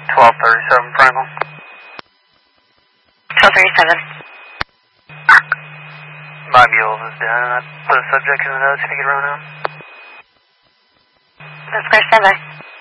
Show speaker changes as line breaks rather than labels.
1237 Primal.
1237.
My mule is down. I put a subject in the notes. Can I get around now?
That's clear, stand by.